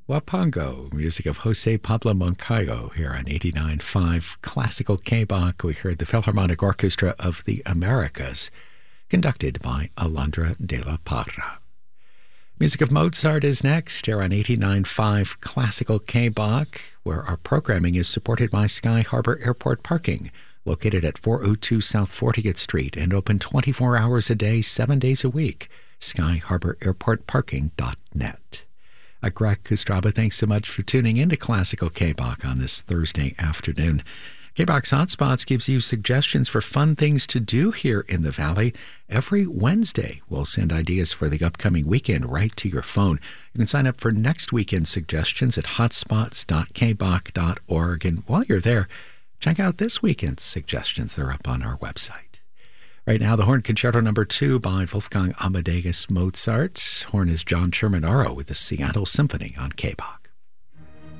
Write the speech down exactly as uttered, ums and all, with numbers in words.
Wapango, music of Jose Pablo Moncayo here on eighty-nine point five Classical K-Bach. We heard the Philharmonic Orchestra of the Americas, conducted by Alondra de la Parra. Music of Mozart is next here on eighty-nine point five Classical K-Bach, where our programming is supported by Sky Harbor Airport Parking, located at four oh two South fortieth Street and open twenty-four hours a day, seven days a week. sky harbor airport parking dot net. Uh, Greg Kustraba, thanks so much for tuning into Classical K-Bach on this Thursday afternoon. K-Bach's Hotspots gives you suggestions for fun things to do here in the Valley. Every Wednesday, we'll send ideas for the upcoming weekend right to your phone. You can sign up for next weekend's suggestions at hotspots dot k bach dot org. And while you're there, check out this weekend's suggestions. They're up on our website. Right now, the Horn Concerto Number two by Wolfgang Amadeus Mozart. Horn is John Sherman-Aro with the Seattle Symphony on K-Bach.